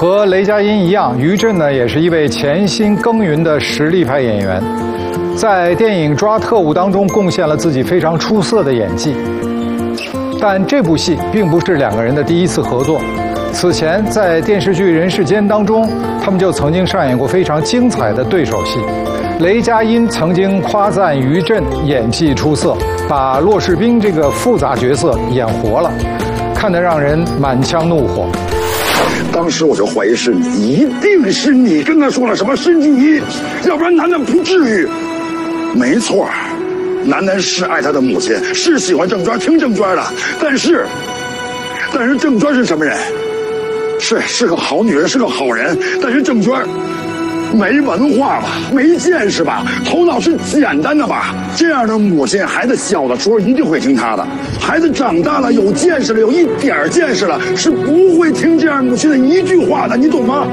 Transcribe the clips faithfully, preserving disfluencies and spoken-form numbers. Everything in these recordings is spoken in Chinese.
和雷佳音一样，于震呢也是一位潜心耕耘的实力派演员，在电影《抓特务》当中贡献了自己非常出色的演技。但这部戏并不是两个人的第一次合作，此前在电视剧《人世间》当中，他们就曾经上演过非常精彩的对手戏。雷佳音曾经夸赞于震演技出色，把骆士兵这个复杂角色演活了，看得让人满腔怒火。 当时我就怀疑是你，一定是你跟他说了什么是你，要不然楠楠不至于。没错，楠楠是爱他的母亲，是喜欢郑娟，听郑娟的，但是，但是郑娟是什么人？是是个好女人，是个好人，但是郑娟没文化吧，没见识吧，头脑是简单的吧？这样的母亲，孩子小的时候一定会听她的；孩子长大了，有见识了，有一点见识了，是不会听这样母亲的一句话的，你懂吗？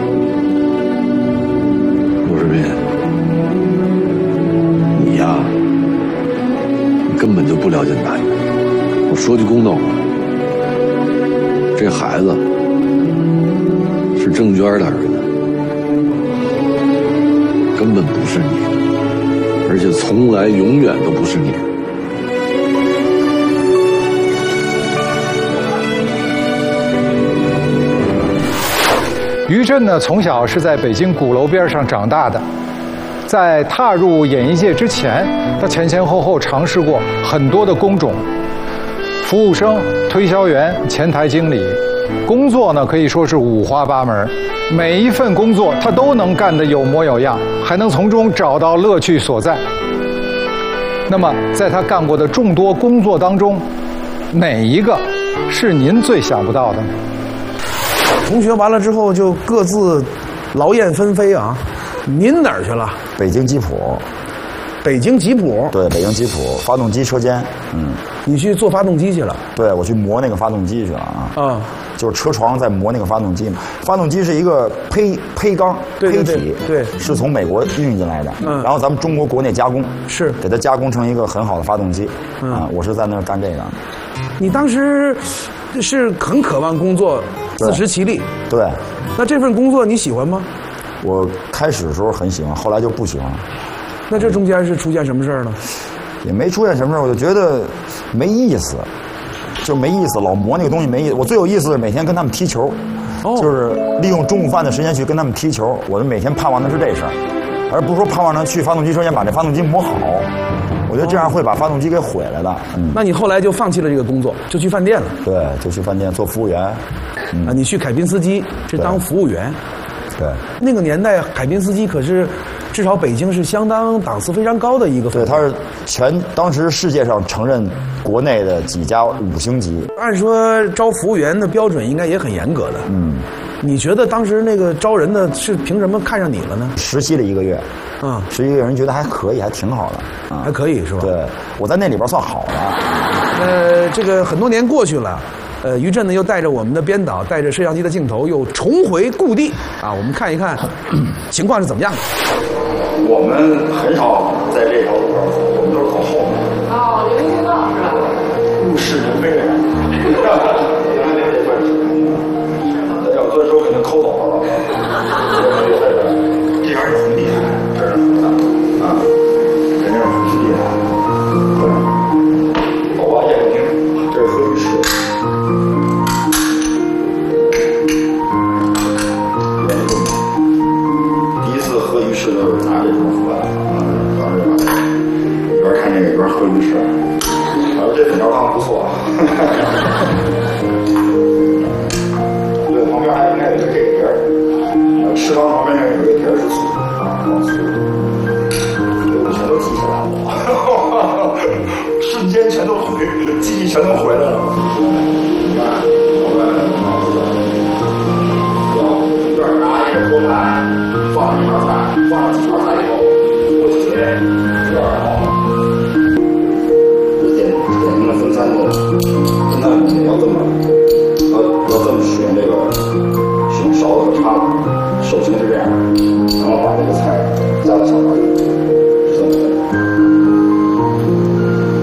陆世斌，你呀，你根本就不了解男人。我说句公道话，这孩子是郑娟的儿子。根本不是你的，而且从来永远都不是你的。 于震呢，从小是在北京鼓楼边上长大的，在踏入演艺界之前，他前前后后尝试过很多的工种，服务生、推销员、前台经理，工作呢可以说是五花八门。每一份工作他都能干得有模有样，还能从中找到乐趣所在。那么在他干过的众多工作当中，哪一个是您最想不到的呢？ 同学完了之后就各自劳燕分飞啊，您哪儿去了？ 北京吉普。 北京吉普？ 对，北京吉普发动机车间。嗯， 你去做发动机去了？ 对，我去磨那个发动机去了啊。 啊， 就是车床在磨那个发动机嘛。发动机是一个胚胚缸胚体， 对， 是从美国运进来的。嗯，然后咱们中国国内加工， 是给它加工成一个很好的发动机。嗯，啊，我是在那儿干这个。 你当时是很渴望工作，自食其力。 对。 那这份工作你喜欢吗？ 我开始的时候很喜欢，后来就不喜欢了。 那这中间是出现什么事儿呢？ 也没出现什么事儿，我就觉得没意思，就没意思，老磨那个东西没意思。我最有意思的是每天跟他们踢球，哦、就是利用中午饭的时间去跟他们踢球。我就每天盼望的是这事儿，而不是说盼望着去发动机车间把这发动机磨好。我觉得这样会把发动机给毁了的。嗯， 那你后来就放弃了这个工作，就去饭店了？ 对，就去饭店做服务员。 嗯、啊，你去凯宾斯基是当服务员。 对， 那个年代凯宾斯基可是。至少北京是相当档次非常高的一个， 对，它是全当时世界上承认国内的几家五星级。 按说招服务员的标准应该也很严格的。嗯，你觉得当时那个招人的是凭什么看上你了呢？ 实习了一个月，啊、嗯，实习人觉得还可以，还挺好的，啊， 还可以是吧？ 对，我在那里边算好的。 呃，这个很多年过去了。呃，于震呢又带着我们的编导，带着摄像机的镜头，又重回故地啊！我们看一看情况是怎么样的。 我们很少在这条路上走，我们都是走后面。 哦，人行道是吧？ 物是人非人。他要钻时候给他抠走了。这样也很厉害，这是很大啊，肯定是很厉害。走吧，叶永宁，这是何律师。是的，拿这种喝的，啊，当时把一边看这个一边喝鱼翅，然后这粉条汤不错。对，旁边还应该有一个这个碟儿，吃汤旁边那有一个碟儿是醋啊，醋。对，我全都记起来了，瞬间全都回，记忆全都回来了。你看，我们脑子要一边拿一个锅盘。放一盘菜，放了几盘菜以后，过几天有点好。一点点成了分三种，分三种要这么，要要这么使用这个使用勺子和叉子，手型是这样，然后把这个菜加到小盘里，是这么分。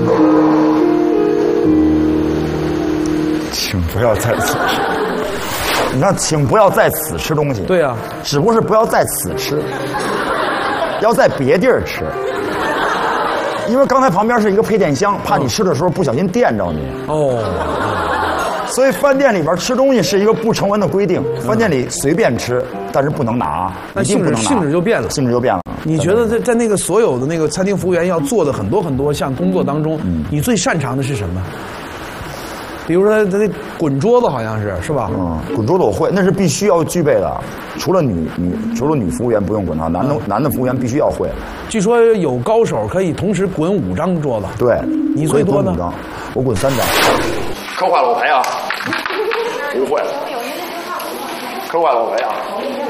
请不要再解释。 你看，请不要在此吃东西。 对啊， 只不过是不要在此吃，要在别地儿吃。因为刚才旁边是一个配电箱，怕你吃的时候不小心电着你。 哦。 所以饭店里边吃东西是一个不成文的规定，饭店里随便吃，但是不能拿， 那一定不能拿。 性质就变了， 性质就变了。 你觉得在在那个所有的那个餐厅服务员要做的很多很多项工作当中， 嗯、 你最擅长的是什么？比如说他那滚桌子好像是是吧？ 嗯，滚桌子我会，那是必须要具备的。除了女女除了女服务员不用滚它，男的、嗯、男的服务员必须要会。 据说有高手可以同时滚五张桌子。 对， 你最多呢？ 我滚三张。 磕坏了我赔啊！不会，磕坏了我赔啊！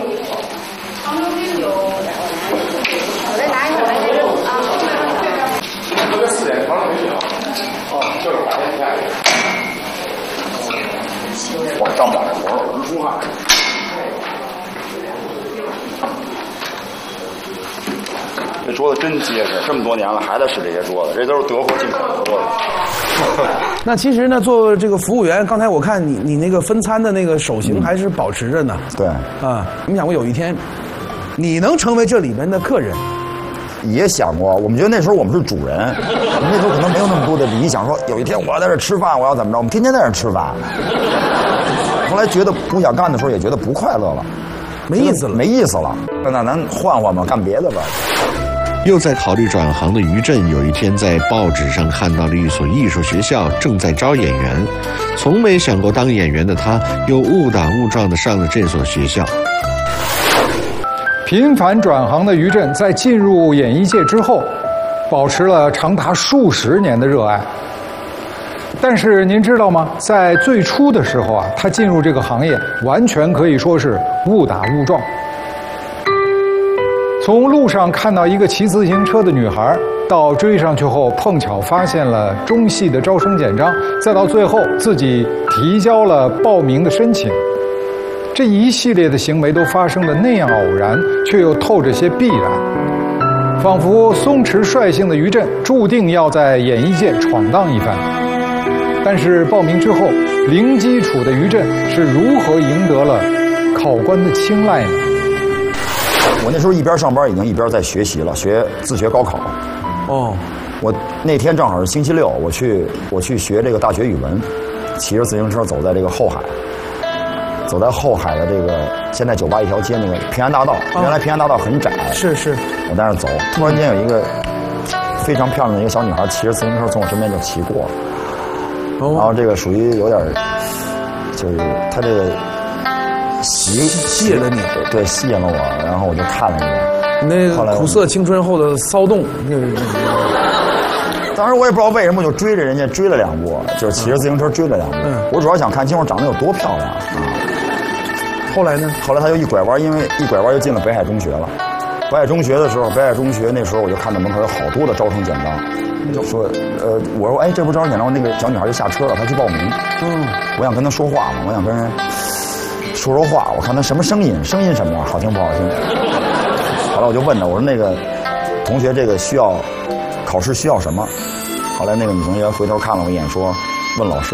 我再拿一会儿来这种啊。 这个四点堂没有。哦，就是白天开。我上班的活儿我不出汗。这桌子真结实，这么多年了还在使这些桌子，这都是德国进口的桌子。 那其实呢，做这个服务员，刚才我看你你那个分餐的那个手型还是保持着呢。 嗯、对。 啊，你想过有一天，你能成为这里面的客人？ 也想过，我们觉得那时候我们是主人，我们那时候可能没有那么多的理想，说有一天我要在这吃饭，我要怎么着？我们天天在这吃饭。后来觉得不想干的时候，也觉得不快乐了， 没意思了， 没意思了。那咱换换吧，干别的吧。 又在考虑转行的于震，有一天在报纸上看到了一所艺术学校正在招演员，从没想过当演员的他，又误打误撞地上了这所学校。 频繁转行的于震，在进入演艺界之后，保持了长达数十年的热爱。但是您知道吗？在最初的时候啊，他进入这个行业，完全可以说是误打误撞。从路上看到一个骑自行车的女孩，到追上去后碰巧发现了中戏的招生简章，再到最后自己提交了报名的申请，这一系列的行为都发生的那样偶然，却又透着些必然，仿佛松弛率性的于震注定要在演艺界闯荡一番。但是报名之后，零基础的于震是如何赢得了考官的青睐呢？ 我那时候一边上班，已经一边在学习了，学自学高考。 哦， 我那天正好是星期六，我去我去学这个大学语文，骑着自行车走在这个后海，走在后海的这个现在酒吧一条街那个平安大道，哦、原来平安大道很窄。 是是， 我在那走，突然间有一个非常漂亮的一个小女孩骑着自行车从我身边就骑过了，哦、然后这个属于有点，就是她这个。吸吸引了你， 对，吸引了我，然后我就看了一眼。 那个苦涩青春后的骚动，那个。 当时我也不知道为什么，就追着人家追了两步，就是骑着自行车追了两步。嗯，我主要想看清楚长得有多漂亮啊。 后来呢？ 后来他就一拐弯，因为一拐弯就进了北海中学了。北海中学的时候，北海中学那时候我就看到门口有好多的招生简章，就说呃，我说哎，这不招生简章，那个小女孩就下车了，她去报名。嗯，我想跟她说话嘛，我想跟人。说说话，我看他什么声音，声音什么样，好听不好听？后来我就问他，我说那个同学，这个需要考试需要什么？后来那个女同学回头看了我一眼，说问老师。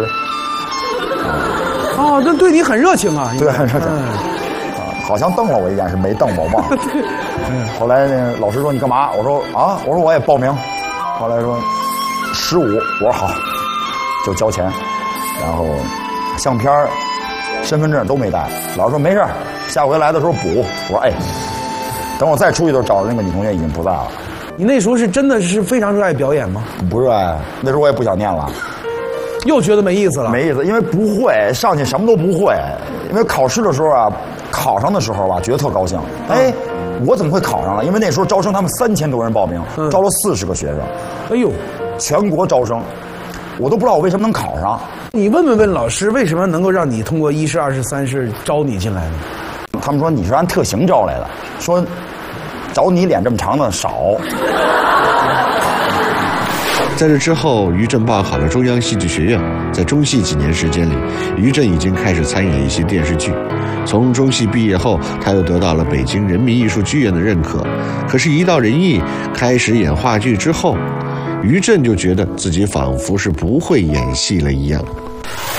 哦，这对你很热情啊！ 对，很热情。嗯、啊，好像瞪了我一眼，是没瞪我忘了。嗯。后来那个老师说你干嘛？我说啊，我说我也报名。后来说十五，我说好，就交钱，然后相片儿。身份证都没带，老师说没事，下回来的时候补。我说哎，等我再出去的时候找的那个女同学已经不在了。 你那时候是真的是非常热爱表演吗？ 不热爱，那时候我也不想念了， 又觉得没意思了。 没意思，因为不会，上去什么都不会。因为考试的时候啊，考上的时候吧，觉得特高兴。哎，我怎么会考上了？因为那时候招生，他们三千多人报名，嗯、招了四十个学生。 哎呦， 全国招生，我都不知道我为什么能考上。 你问问问老师，为什么能够让你通过一试、二试、三试招你进来呢？ 他们说你是按特型招来的，说找你脸这么长的少。 在这之后，于震报考了中央戏剧学院，在中戏几年时间里，于震已经开始参演一些电视剧。从中戏毕业后，他又得到了北京人民艺术剧院的认可。可是，一到人艺，开始演话剧之后，于震就觉得自己仿佛是不会演戏了一样。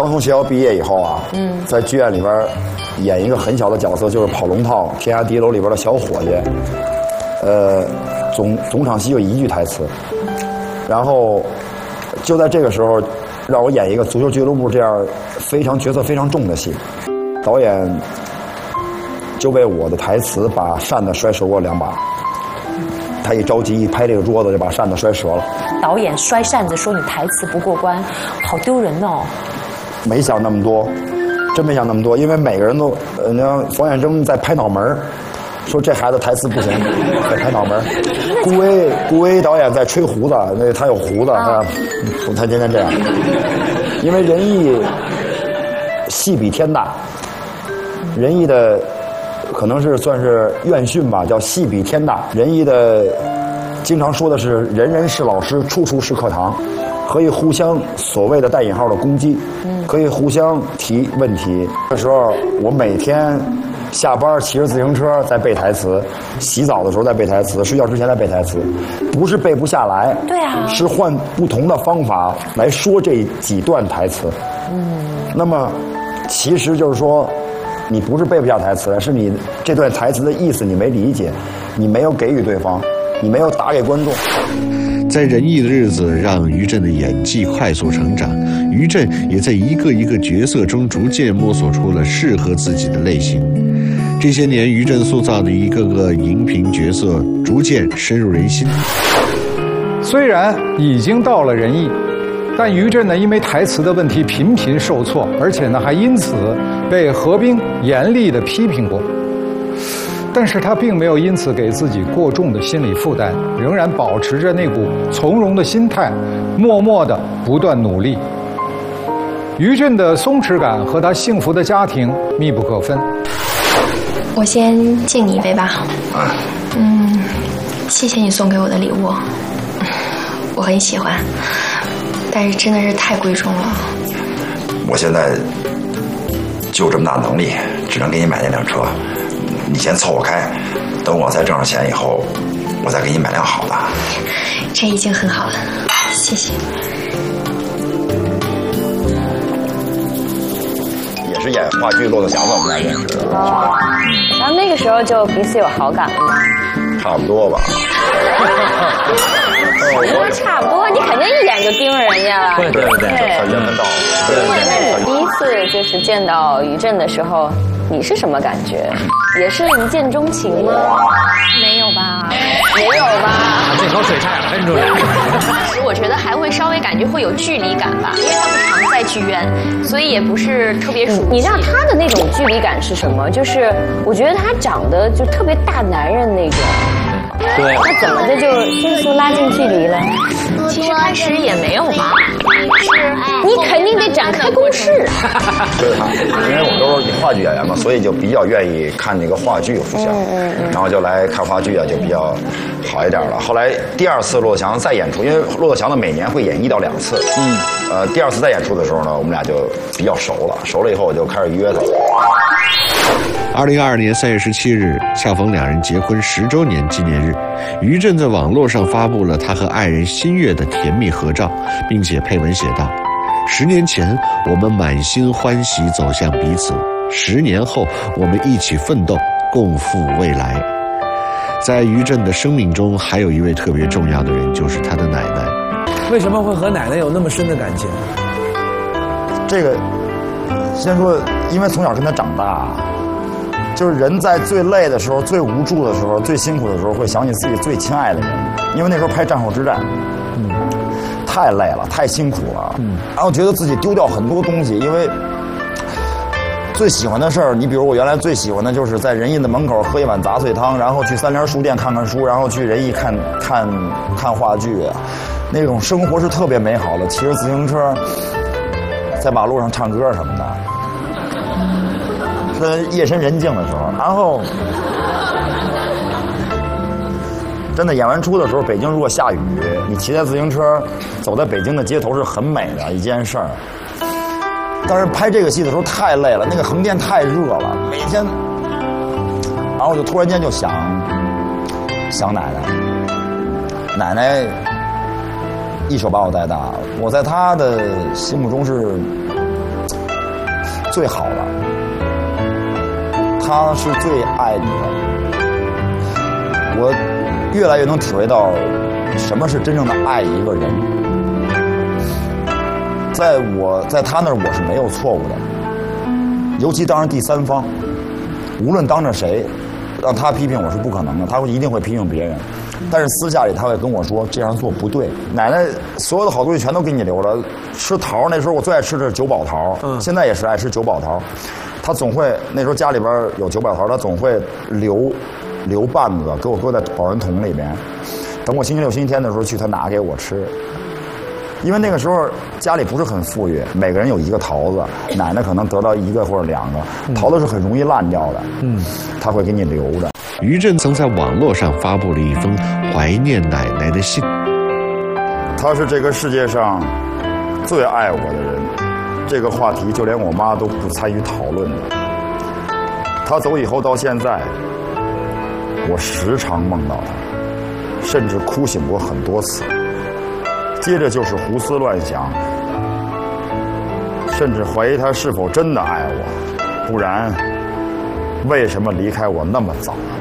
刚从学校毕业以后啊，嗯，在剧院里边演一个很小的角色，就是跑龙套《天下第一楼》里边的小伙计。呃，总总场戏就一句台词，然后就在这个时候，让我演一个足球俱乐部这样非常角色非常重的戏，导演就为我的台词把扇子摔折过两把。他一着急一拍这个桌子，就把扇子摔折了。 导演摔扇子说你台词不过关，好丢人哦。 没想那么多，真没想那么多，因为每个人都，呃，那冯远征在拍脑门说这孩子台词不行，在拍脑门顾威顾威导演在吹胡子，那他有胡子，他他天天这样。因为仁义戏比天大，仁义的可能是算是院训吧，叫戏比天大。仁义的经常说的是人人是老师，处处是课堂，可以互相所谓的带引号的攻击，可以互相提问题。这时候我每天下班骑着自行车在背台词，洗澡的时候在背台词，睡觉之前在背台词，不是背不下来， 对啊， 是换不同的方法来说这几段台词。嗯，那么其实就是说，你不是背不下台词，是你这段台词的意思你没理解，你没有给予对方，你没有打给观众。 在仁义的日子，让于震的演技快速成长，于震也在一个一个角色中逐渐摸索出了适合自己的类型。这些年，于震塑造的一个个荧屏角色逐渐深入人心。 虽然已经到了仁义，但于震呢，因为台词的问题频频受挫，而且呢，还因此被何冰严厉地批评过。但是他并没有因此给自己过重的心理负担，仍然保持着那股从容的心态，默默地不断努力。于震的松弛感和他幸福的家庭密不可分。 我先敬你一杯吧。嗯，谢谢你送给我的礼物，我很喜欢，但是真的是太贵重了。 我现在就这么大能力，只能给你买那辆车。你先凑合开，等我再挣上钱以后，我再给你买辆好的。 这已经很好了，谢谢。 也是演话剧《骆驼祥子》我们俩认识的。 哦，然后那个时候就彼此有好感了吗？ 差不多吧。 说差不多，你肯定一眼就盯着人家了。 对对对，他缘分到了。对对对。 第一次就是见到于震的时候，你是什么感觉？也是一见钟情吗？ 没有吧？ 没有吧？ 这口水差点喷出来。 当时我觉得还会稍微感觉会有距离感吧，因为他们常在剧院，所以也不是特别熟悉。 你让他的那种距离感是什么？就是我觉得他长得就特别大男人那种。 对。 那怎么的就迅速拉近距离了？ 其实开始也没有吧，是你肯定得展开攻势。 对他，因为我都是话剧演员嘛，所以就比较愿意看那个话剧互相，嗯嗯、然后就来看话剧啊，就比较好一点了。后来第二次骆驼祥再演出，因为骆驼祥子每年会演一到两次，嗯，呃，第二次再演出的时候呢，我们俩就比较熟了，熟了以后我就开始约他。 二零二二年三月十七日，恰逢两人结婚十周年纪念日，于震在网络上发布了他和爱人新月的甜蜜合照，并且配文写道：“十年前，我们满心欢喜走向彼此；十年后，我们一起奋斗，共赴未来。”在于震的生命中，还有一位特别重要的人，就是他的奶奶。 为什么会和奶奶有那么深的感情？ 这个，先说，因为从小跟他长大。就是人在最累的时候、最无助的时候、最辛苦的时候，会想起自己最亲爱的人。因为那时候拍战后之战，嗯，太累了，太辛苦了，嗯，然后觉得自己丢掉很多东西。因为最喜欢的事儿，你比如我原来最喜欢的就是在仁义的门口喝一碗杂碎汤，然后去三联书店看看书，然后去仁义看看看话剧，那种生活是特别美好的。骑着自行车在马路上唱歌什么的。夜深人静的时候，然后真的演完出的时候，北京如果下雨，你骑在自行车走在北京的街头是很美的一件事儿。但是拍这个戏的时候太累了，那个横店太热了，每天，然后我就突然间就想想奶奶，奶奶一手把我带大，我在她的心目中是最好的，他是最爱你的。我越来越能体会到什么是真正的爱一个人。在我在他那儿我是没有错误的，尤其当着第三方，无论当着谁，让他批评我是不可能的，他会一定会批评别人。但是私下里他会跟我说这样做不对。奶奶所有的好东西全都给你留了，吃桃那时候我最爱吃的是九宝桃，嗯，现在也是爱吃九宝桃。他总会那时候家里边有九宝桃，他总会留留半个给我搁在保温桶里边，等我星期六星期天的时候去，他拿给我吃。因为那个时候家里不是很富裕，每个人有一个桃子，奶奶可能得到一个或者两个，桃子是很容易烂掉的，嗯，他会给你留着。 于震曾在网络上发布了一封怀念奶奶的信。 他是这个世界上最爱我的人，这个话题就连我妈都不参与讨论的。他走以后到现在，我时常梦到他，甚至哭醒过很多次。接着就是胡思乱想，甚至怀疑他是否真的爱我，不然为什么离开我那么早？